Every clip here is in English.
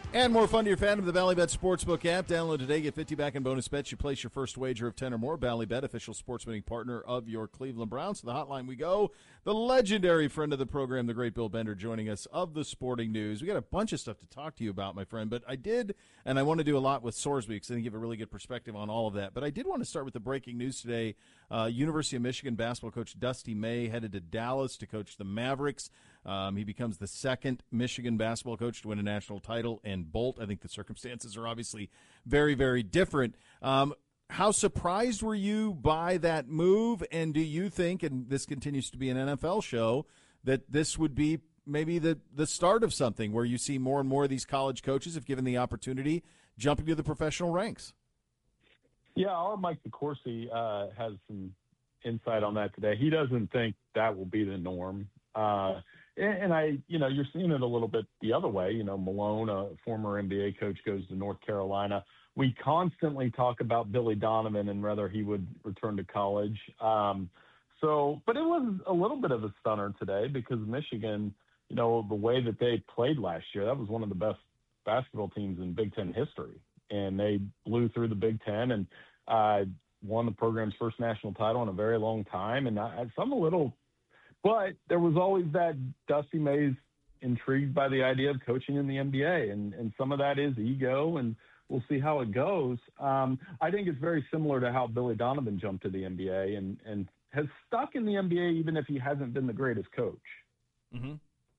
And more fun to your fan of the Valley Bet Sportsbook app. Download today. Get 50 back in bonus bets. You place your first wager of 10 or more. Valley Bet, official sports betting partner of your Cleveland Browns. To the hotline we go. The legendary friend of the program, the great Bill Bender, joining us of the Sporting News. We got a bunch of stuff to talk to you about, my friend. But I did, and I want to do a lot with Sorsby because I think you have a really good perspective on all of that. But I did want to start with the breaking news today. University of Michigan basketball coach Dusty May headed to Dallas to coach the Mavericks. He becomes the second Michigan basketball coach to win a national title and bolt. I think the circumstances are obviously very, very different. How surprised were you by that move? And do you think, and this continues to be an NFL show, that this would be maybe the start of something where you see more and more of these college coaches, if given the opportunity, jumping to the professional ranks? Yeah, our Mike DeCourcy has some insight on that today. He doesn't think that will be the norm. And you're seeing it a little bit the other way. Malone, a former NBA coach, goes to North Carolina. We constantly talk about Billy Donovan and whether he would return to college. But it was a little bit of a stunner today because Michigan, the way that they played last year, that was one of the best basketball teams in Big Ten history. And they blew through the Big Ten and won the program's first national title in a very long time. And but there was always that Dusty May's intrigued by the idea of coaching in the NBA, and some of that is ego, and we'll see how it goes. I think it's very similar to how Billy Donovan jumped to the NBA and has stuck in the NBA even if he hasn't been the greatest coach. Mm-hmm.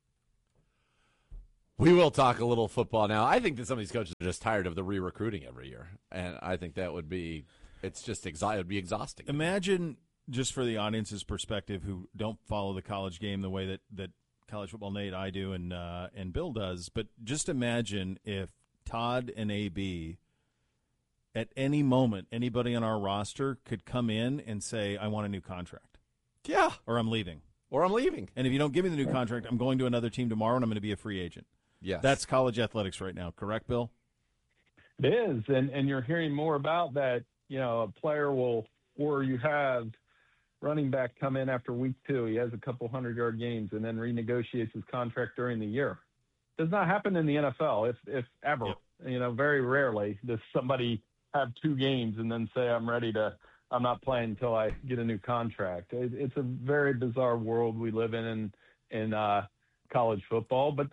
We will talk a little football now. I think that some of these coaches are just tired of the re-recruiting every year, and I think that would be – it would be exhausting. Imagine – just for the audience's perspective who don't follow the college game the way that College Football Nate, I do, and Bill does, but just imagine if Todd and AB, at any moment, anybody on our roster could come in and say, I want a new contract. Yeah. Or I'm leaving. And if you don't give me the new contract, I'm going to another team tomorrow and I'm going to be a free agent. Yes. That's college athletics right now, correct, Bill? It is, and you're hearing more about that. A player or you have – running back come in after week 2. He has a couple 100-yard games and then renegotiates his contract during the year. Does not happen in the NFL, if ever. Yep. Very rarely does somebody have 2 games and then say, I'm not playing until I get a new contract. It's a very bizarre world we live in college football. But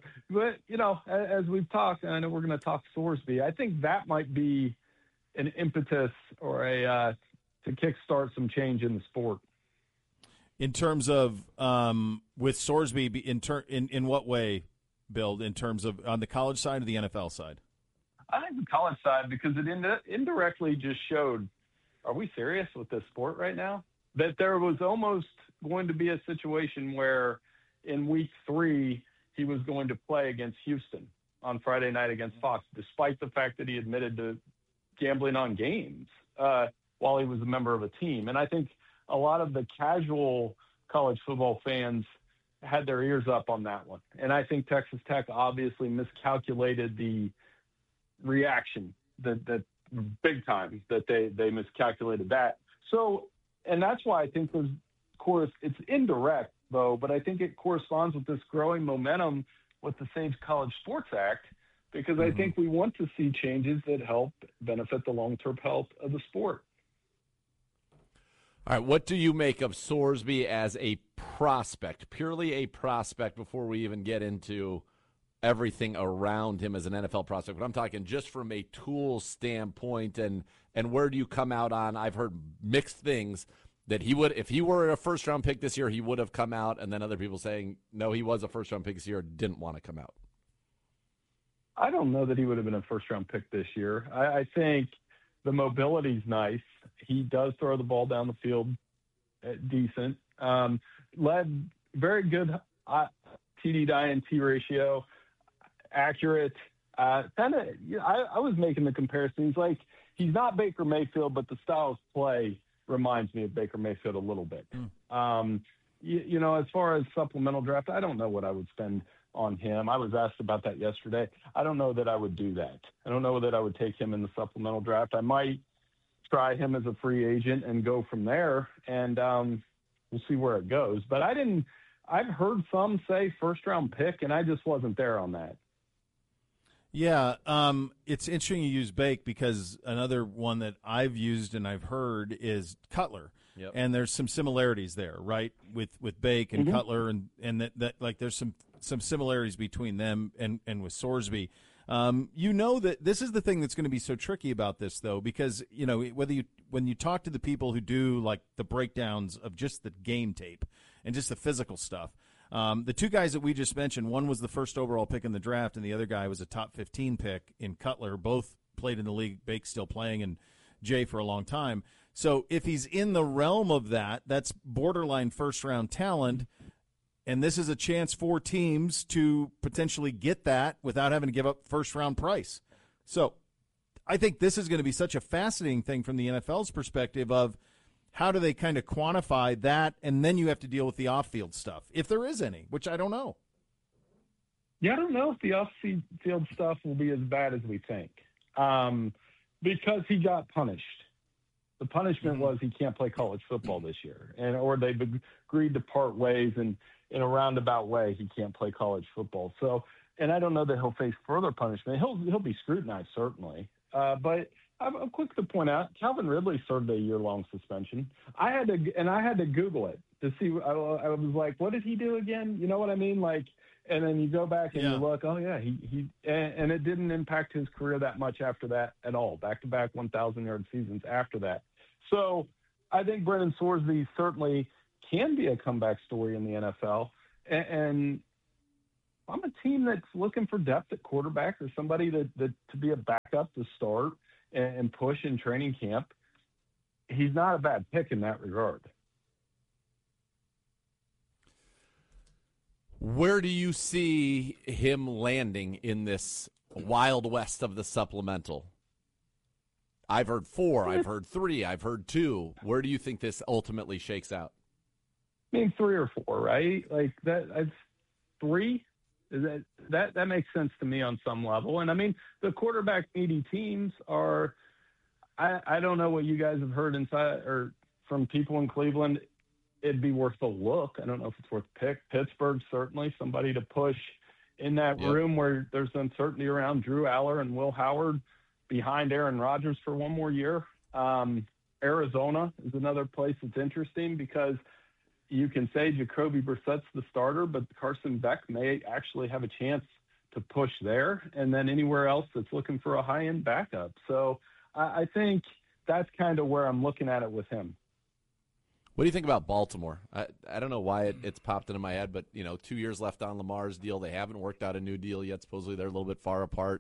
as we've talked, and I know we're going to talk Sorsby, I think that might be an impetus or to kickstart some change in the sport. In terms of with Sorsby, in what way, Bill? In terms of on the college side or the NFL side? I think the college side, because it indirectly just showed, are we serious with this sport right now? That there was almost going to be a situation where in week 3 he was going to play against Houston on Friday night against Fox, despite the fact that he admitted to gambling on games while he was a member of a team. And I think a lot of the casual college football fans had their ears up on that one. And I think Texas Tech obviously miscalculated the reaction that big time, that they miscalculated that. So, and that's why I think it's indirect though, but I think it corresponds with this growing momentum with the Save College Sports Act, because I think we want to see changes that help benefit the long-term health of the sport. All right, what do you make of Sorsby as a prospect, purely a prospect, before we even get into everything around him as an NFL prospect? But I'm talking just from a tool standpoint, and where do you come out on? I've heard mixed things that he would, if he were a first-round pick this year, he would have come out, and then other people saying, no, he was a first-round pick this year, didn't want to come out. I don't know that he would have been a first-round pick this year. I think the mobility's nice. He does throw the ball down the field decent. Led very good TD to INT ratio, accurate. I was making the comparison. He's not Baker Mayfield, but the style of play reminds me of Baker Mayfield a little bit. As far as supplemental draft, I don't know what I would spend on him. I was asked about that yesterday. I don't know that I would do that. I don't know that I would take him in the supplemental draft. I might try him as a free agent and go from there, and we'll see where it goes. But I've heard some say first-round pick, and I just wasn't there on that. Yeah, it's interesting you use Bake because another one that I've used and I've heard is Cutler. Yep. And there's some similarities there, right? With Bake and Cutler and that like there's some similarities between them and with Sorsby. That this is the thing that's going to be so tricky about this though, because when you talk to the people who do like the breakdowns of just the game tape and just the physical stuff. The two guys that we just mentioned, one was the first overall pick in the draft, and the other guy was a top 15 pick in Cutler. Both played in the league. Bake's still playing, and Jay for a long time. So if he's in the realm of that, that's borderline first-round talent, and this is a chance for teams to potentially get that without having to give up first-round price. So I think this is going to be such a fascinating thing from the NFL's perspective of how do they kind of quantify that, and then you have to deal with the off-field stuff, if there is any, which I don't know. Yeah, I don't know if the off-field stuff will be as bad as we think because he got punished. The punishment was he can't play college football this year, or they've agreed to part ways, and in a roundabout way, he can't play college football. So, and I don't know that he'll face further punishment. He'll be scrutinized, certainly. But I'm quick to point out, Calvin Ridley served a year-long suspension. I had to Google it to see. I was like, what did he do again? You know what I mean? Like, and then you go back and you look, oh yeah, and it didn't impact his career that much after that at all. Back-to-back 1,000-yard seasons after that. So I think Brendan Sorsby certainly can be a comeback story in the NFL. And I'm a team that's looking for depth at quarterback or somebody that to be a backup to start and push in training camp. He's not a bad pick in that regard. Where do you see him landing in this wild west of the supplemental? I've heard 4, I've heard 3, I've heard 2. Where do you think this ultimately shakes out? I mean, 3 or 4, right? Like that's 3. That makes sense to me on some level. And I mean, the quarterback needy teams are. I don't know what you guys have heard inside or from people in Cleveland. It'd be worth a look. I don't know if it's worth pick. Pittsburgh, certainly somebody to push in that room where there's uncertainty around Drew Aller and Will Howard behind Aaron Rodgers for one more year. Arizona is another place that's interesting because you can say Jacoby Brissett's the starter, but Carson Beck may actually have a chance to push there, and then anywhere else that's looking for a high-end backup. So I think that's kind of where I'm looking at it with him. What do you think about Baltimore? I don't know why it's popped into my head, but 2 years left on Lamar's deal. They haven't worked out a new deal yet. Supposedly they're a little bit far apart.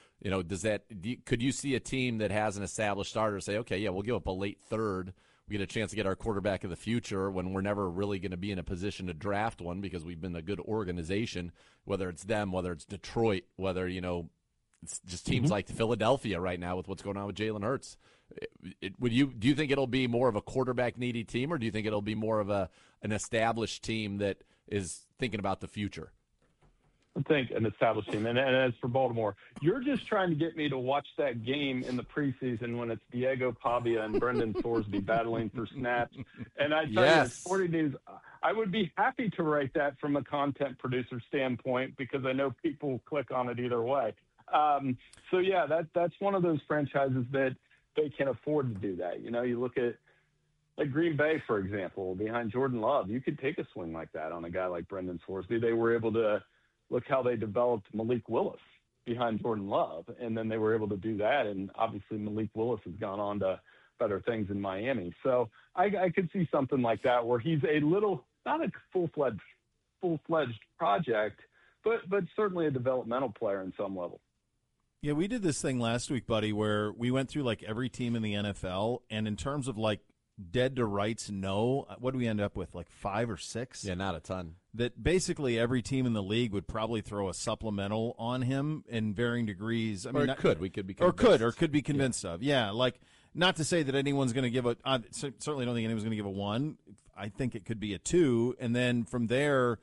Could you see a team that has an established starter say, okay, yeah, we'll give up a late third. We get a chance to get our quarterback of the future when we're never really going to be in a position to draft one because we've been a good organization, whether it's them, whether it's Detroit, whether, it's just teams like Philadelphia right now with what's going on with Jalen Hurts. Do you think it'll be more of a quarterback needy team, or do you think it'll be more of an established team that is thinking about the future? I think an established team. And as for Baltimore, you're just trying to get me to watch that game in the preseason when it's Diego Pavia and Brendan Sorsby battling for snaps. And I tell you, Sporting News, I would be happy to write that from a content producer standpoint because I know people click on it either way. So, yeah, that's one of those franchises that they can afford to do that. You look at like Green Bay, for example, behind Jordan Love. You could take a swing like that on a guy like Brendan Sorsby. They were able to look how they developed Malik Willis behind Jordan Love, and then they were able to do that. And obviously Malik Willis has gone on to better things in Miami. So I could see something like that where he's a little, not a full-fledged project, but certainly a developmental player in some level. Yeah, we did this thing last week, buddy, where we went through like every team in the NFL, and in terms of like dead to rights, what do we end up with? Like 5 or 6? Yeah, not a ton. That basically every team in the league would probably throw a supplemental on him in varying degrees. We could be convinced. Or could be convinced of. Yeah, like not to say that anyone's going to give certainly don't think anyone's going to give a 1. I think it could be a 2, and then from there,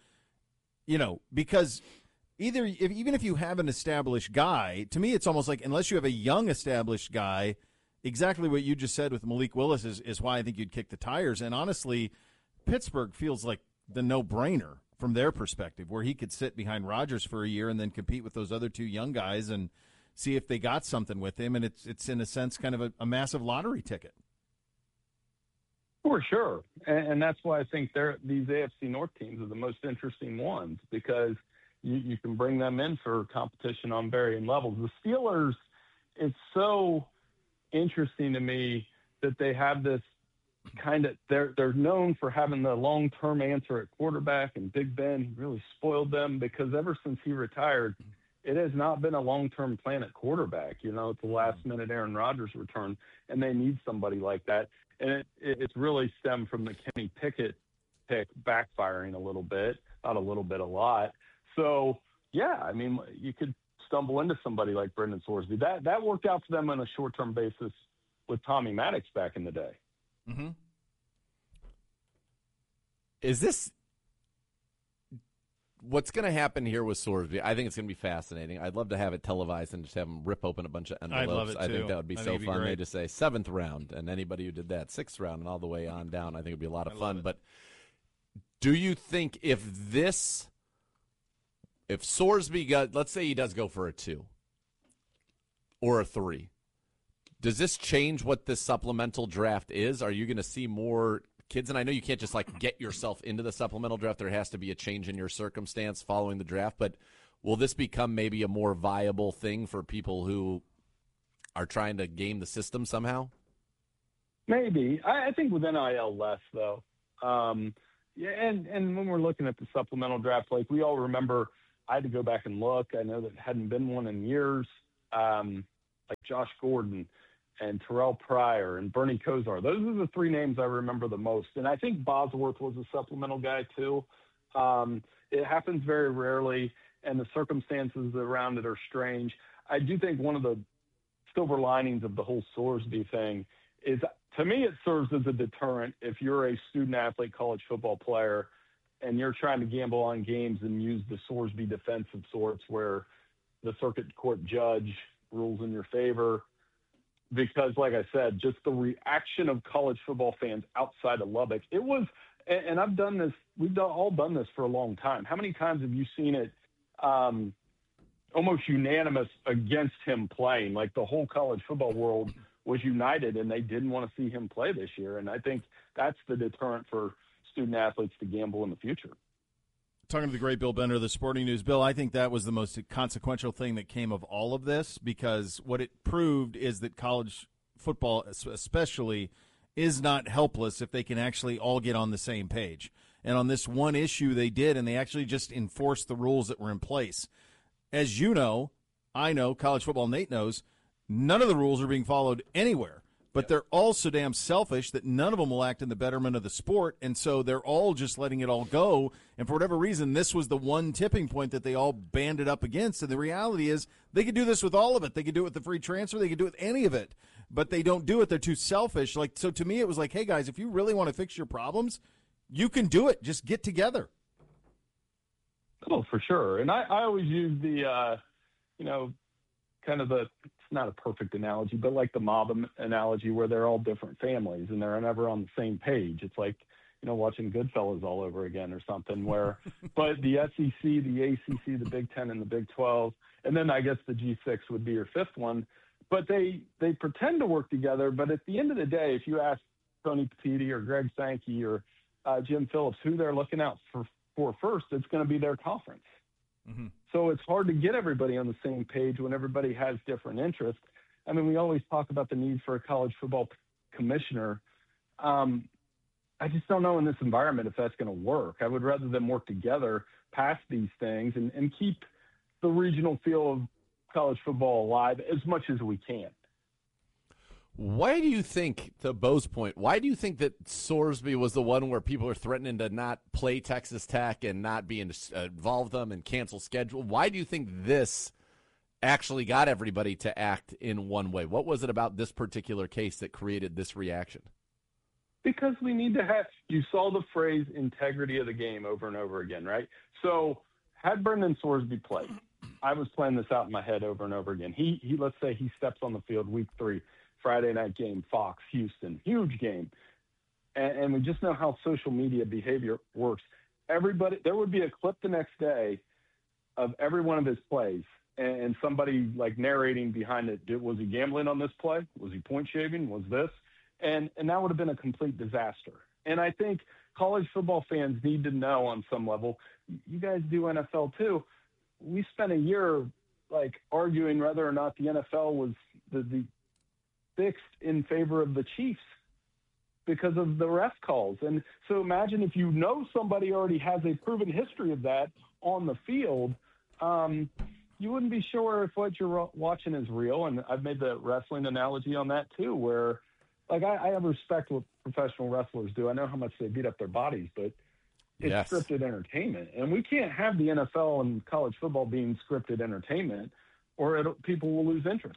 because even if you have an established guy, to me it's almost like unless you have a young established guy, exactly what you just said with Malik Willis is why I think you'd kick the tires. And honestly, Pittsburgh feels like the no-brainer from their perspective, where he could sit behind Rodgers for a year and then compete with those other two young guys and see if they got something with him. And it's in a sense kind of a massive lottery ticket. For sure. And that's why I think these AFC North teams are the most interesting ones, because you can bring them in for competition on varying levels. The Steelers, it's so interesting to me that they have this kind of they're known for having the long-term answer at quarterback, and Big Ben really spoiled them because ever since he retired, it has not been a long-term plan at quarterback. It's the last-minute Aaron Rodgers return, and they need somebody like that. And it's really stemmed from the Kenny Pickett pick backfiring a little bit, not a little bit, a lot. So, yeah, I mean, you could stumble into somebody like Brendan Sorsby. That worked out for them on a short-term basis with Tommy Maddox back in the day. Mm-hmm. Is this what's going to happen here with Sorsby? I think it's going to be fascinating. I'd love to have it televised and just have him rip open a bunch of envelopes. I'd love it too. I think that would be so fun. They just say 7th round, and anybody who did that 6th round and all the way on down, I think it would be a lot of fun. But do you think if Sorsby let's say he does go for a 2 or a 3, does this change what this supplemental draft is? Are you going to see more kids? And I know you can't just get yourself into the supplemental draft. There has to be a change in your circumstance following the draft. But will this become maybe a more viable thing for people who are trying to game the system somehow? Maybe. I think with NIL less, though. Yeah, and when we're looking at the supplemental draft, we all remember, I had to go back and look. I know that hadn't been one in years. Like Josh Gordon and Terrell Pryor and Bernie Kosar. Those are the 3 names I remember the most. And I think Bosworth was a supplemental guy too. It happens very rarely, and the circumstances around it are strange. I do think one of the silver linings of the whole Sorsby thing is, to me, it serves as a deterrent if you're a student-athlete college football player and you're trying to gamble on games and use the Sorsby defense of sorts where the circuit court judge rules in your favor. Because, like I said, just the reaction of college football fans outside of Lubbock, it was, and I've done this, all done this for a long time. How many times have you seen it almost unanimous against him playing? Like the whole college football world was united and they didn't want to see him play this year. And I think that's the deterrent for student athletes to gamble in the future. Talking to the great Bill Bender of the Sporting News. Bill, I think that was the most consequential thing that came of all of this, because what it proved is that college football especially is not helpless if they can actually all get on the same page. And on this one issue they did, and they actually just enforced the rules that were in place. As you know, I know, college football Nate knows, none of the rules are being followed anywhere. But they're all so damn selfish that none of them will act in the betterment of the sport, and so they're all just letting it all go. And for whatever reason, this was the one tipping point that they all banded up against. And the reality is they could do this with all of it. They could do it with the free transfer. They could do it with any of it. But they don't do it. They're too selfish. So to me, it was like, hey, guys, if you really want to fix your problems, you can do it. Just get together. Oh, for sure. And I always use the, kind of the, not a perfect analogy, but like the mob analogy where they're all different families and they're never on the same page. It's like, watching Goodfellas all over again or something where, but the SEC, the ACC, the Big Ten, and the Big 12, and then I guess the G6 would be your 5th one, but they pretend to work together. But at the end of the day, if you ask Tony Petitti or Greg Sankey or Jim Phillips who they're looking out for first, it's going to be their conference. Mm-hmm. So it's hard to get everybody on the same page when everybody has different interests. I mean, we always talk about the need for a college football commissioner. I just don't know in this environment if that's going to work. I would rather them work together past these things and keep the regional feel of college football alive as much as we can. Why do you think, to Bo's point, why do you think that Sorsby was the one where people are threatening to not play Texas Tech and not be involve them and cancel schedule? Why do you think this actually got everybody to act in one way? What was it about this particular case that created this reaction? Because we need to have – you saw the phrase integrity of the game over and over again, right? So had Brendan Sorsby played, I was playing this out in my head over and over again. He let's say he steps on the field week 3, Friday night game, Fox, Houston, huge game. And we just know how social media behavior works. there would be a clip the next day of every one of his plays and somebody like narrating behind it. Was he gambling on this play? Was he point shaving? Was this? And that would have been a complete disaster. And I think college football fans need to know on some level, you guys do NFL too. We spent a year like arguing whether or not the NFL was the fixed in favor of the Chiefs because of the ref calls. And so imagine if you know somebody already has a proven history of that on the field, you wouldn't be sure if what you're watching is real. And I've made the wrestling analogy on that too, where like I have respect what professional wrestlers do. I know how much they beat up their bodies, but it's scripted entertainment. And we can't have the NFL and college football being scripted entertainment or people will lose interest.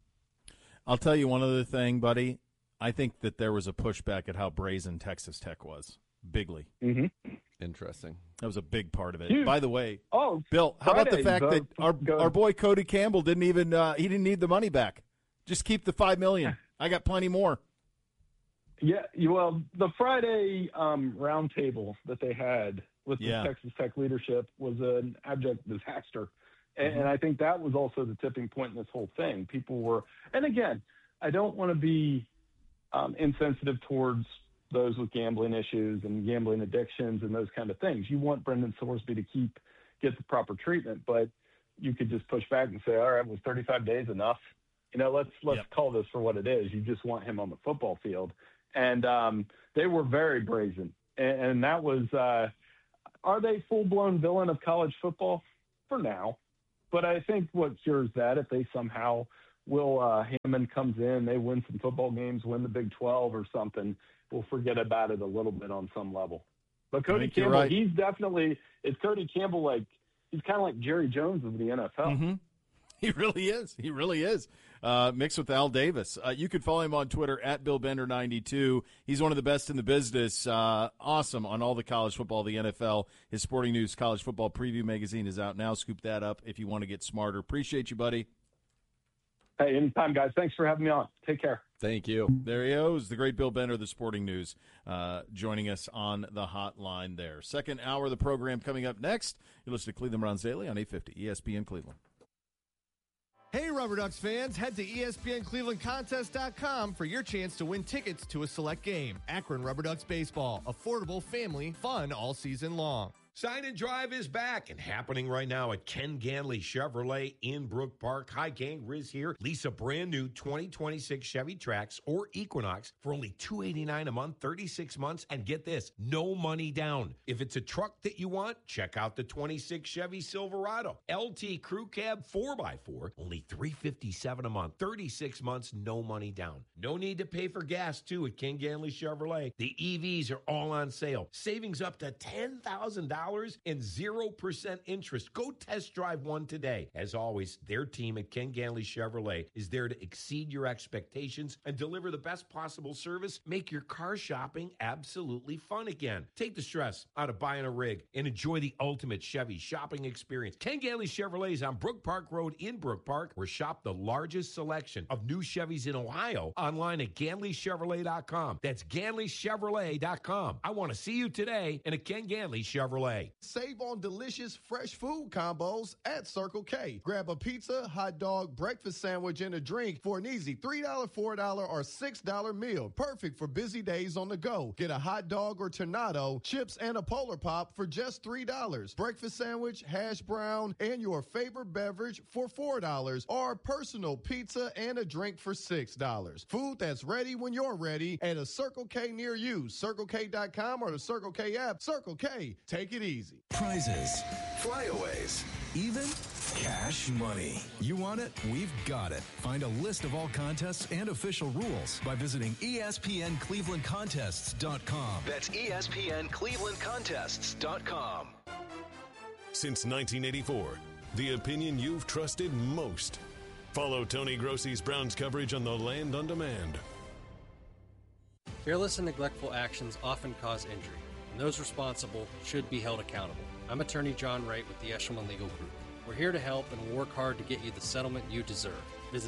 I'll tell you one other thing, buddy. I think that there was a pushback at how brazen Texas Tech was. Bigly. Mm-hmm. Interesting. That was a big part of it. Dude. By the way, Bill, how about the fact that our boy Cody Campbell didn't need the money back? Just keep the $5 million. I got plenty more. Yeah, well, the Friday roundtable that they had with the Texas Tech leadership was an abject disaster. And I think that was also the tipping point in this whole thing. People were – and again, I don't want to be insensitive towards those with gambling issues and gambling addictions and those kind of things. You want Brendan Sorsby to get the proper treatment, but you could just push back and say, all right, was 35 days enough? Let's call this for what it is. You just want him on the football field. And they were very brazen. And that was are they full-blown villain of college football? For now. But I think what cures that, if they somehow Hammond comes in, they win some football games, win the Big 12 or something, we'll forget about it a little bit on some level. But Cody Campbell, right. He's definitely – it's Cody Campbell like – he's kind of like Jerry Jones of the NFL. Mm-hmm. He really is. He really is. Mixed with Al Davis. You could follow him on Twitter at BillBender92. He's one of the best in the business. Awesome on all the college football, the NFL. His Sporting News College Football Preview magazine is out now. Scoop that up if you want to get smarter. Appreciate you, buddy. Hey, anytime, guys. Thanks for having me on. Take care. Thank you. There he goes, the great Bill Bender, the Sporting News, joining us on the hotline there. Second hour of the program coming up next. You listen to Cleveland Browns Daily on 850 ESPN Cleveland. Hey, Rubber Ducks fans, head to ESPNClevelandContest.com for your chance to win tickets to a select game. Akron Rubber Ducks Baseball. Affordable, family, fun all season long. Sign and Drive is back and happening right now at Ken Ganley Chevrolet in Brook Park. Hi, gang. Riz here. Lease a brand new 2026 Chevy Trax or Equinox for only $289 a month, 36 months, and get this, no money down. If it's a truck that you want, check out the 26 Chevy Silverado. LT Crew Cab 4x4, only $357 a month, 36 months, no money down. No need to pay for gas, too, at Ken Ganley Chevrolet. The EVs are all on sale. Savings up to $10,000 and 0% interest. Go test drive one today. As always, their team at Ken Ganley Chevrolet is there to exceed your expectations and deliver the best possible service. Make your car shopping absolutely fun again. Take the stress out of buying a rig and enjoy the ultimate Chevy shopping experience. Ken Ganley Chevrolet is on Brook Park Road in Brook Park, where shop the largest selection of new Chevys in Ohio online at GanleyChevrolet.com. That's GanleyChevrolet.com. I want to see you today in a Ken Ganley Chevrolet. Save on delicious fresh food combos at Circle K. Grab a pizza, hot dog, breakfast sandwich, and a drink for an easy $3, $4, or $6 meal. Perfect for busy days on the go. Get a hot dog or tornado, chips, and a Polar Pop for just $3. Breakfast sandwich, hash brown, and your favorite beverage for $4, or personal pizza and a drink for $6. Food that's ready when you're ready at a Circle K near you. CircleK.com or the Circle K app. Circle K. Take it easy. Prizes, flyaways, even cash money. You want it? We've got it. Find a list of all contests and official rules by visiting ESPNClevelandContests.com. That's ESPNClevelandContests.com. Since 1984, the opinion you've trusted most. Follow Tony Grossi's Browns coverage on The Land on Demand. Careless and neglectful actions often cause injury, and those responsible should be held accountable. I'm attorney John Wright with the Eshelman Legal Group. We're here to help and we'll work hard to get you the settlement you deserve. Visit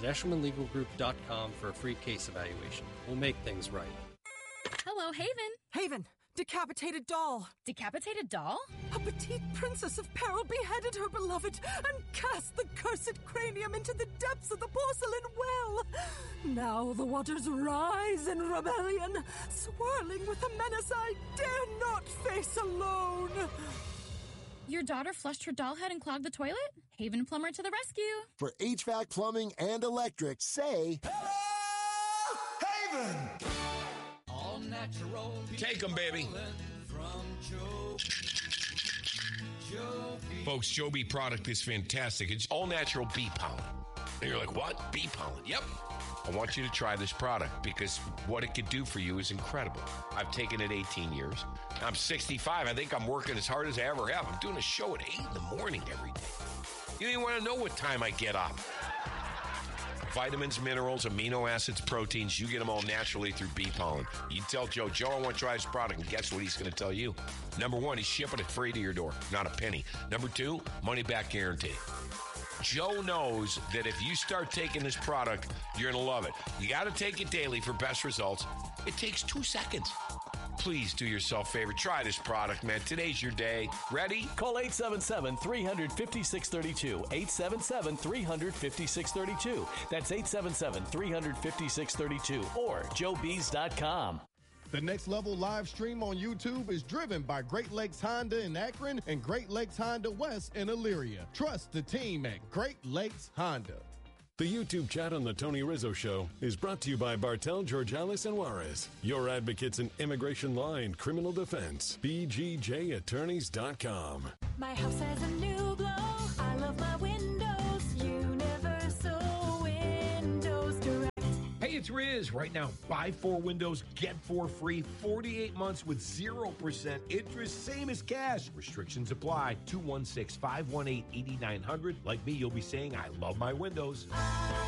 EshelmanLegalGroup.com for a free case evaluation. We'll make things right. Hello, Haven. Haven, decapitated doll. Decapitated doll? A petite princess of peril beheaded her beloved and cast the cursed cranium into the depths of the porcelain well. Now the waters rise in rebellion, swirling with a menace I dare not face alone. Your daughter flushed her doll head and clogged the toilet? Haven Plumber to the rescue. For HVAC, plumbing, and electric, say... Haven! All natural. Take them, baby. Folks, Joe Bee product is fantastic. It's all natural bee pollen. And you're like, what? Bee pollen? Yep. I want you to try this product because what it could do for you is incredible. I've taken it 18 years. I'm 65. I think I'm working as hard as I ever have. I'm doing a show at 8 in the morning every day. You don't even want to know what time I get up. Vitamins, minerals, amino acids, proteins, you get them all naturally through bee pollen. You tell Joe, I want to try this product, and guess what he's going to tell you? Number one, he's shipping it free to your door, not a penny. Number two, money back guarantee. Joe knows that if you start taking this product, you're going to love it. You got to take it daily for best results. It takes 2 seconds. Please do yourself a favor. Try this product, man. Today's your day. Ready? Call 877-300-5632. 877-300-5632. That's 877-300-5632 or joebees.com. The Next Level live stream on YouTube is driven by Great Lakes Honda in Akron and Great Lakes Honda West in Elyria. Trust the team at Great Lakes Honda. The YouTube chat on The Tony Rizzo Show is brought to you by Bartel, Georgalis, and Juarez, your advocates in immigration law and criminal defense. BGJattorneys.com. My house has a new glow. I love my windows. Universal Windows Direct. Hey, it's Riz. Right now, buy 4 windows, get 4 free, 48 months with 0% interest, same as cash. Restrictions apply. 216-518-8900. Like me, you'll be saying, I love my windows.